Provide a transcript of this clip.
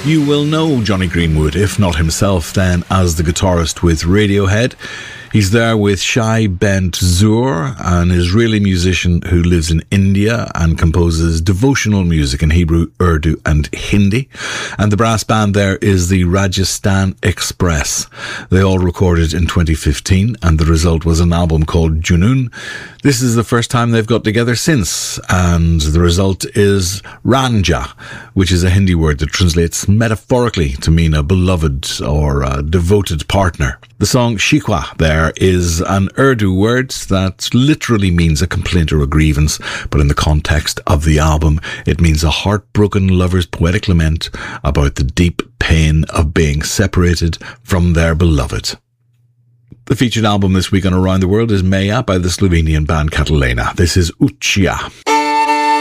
You will know Jonny Greenwood, if not himself, then as the guitarist with Radiohead. He's there with Shai Ben-Tzur, an Israeli musician who lives in India and composes devotional music in Hebrew, Urdu and Hindi. And the brass band there is the Rajasthan Express. They all recorded in 2015 and the result was an album called Junoon. This is the first time they've got together since, and the result is Ranja, which is a Hindi word that translates metaphorically to mean a beloved or a devoted partner. The song Shikwa there is an Urdu word that literally means a complaint or a grievance, but in the context of the album, it means a heartbroken lover's poetic lament about the deep pain of being separated from their beloved. The featured album this week on Around the World is Maya by the Slovenian band Catalina. This is Uchia.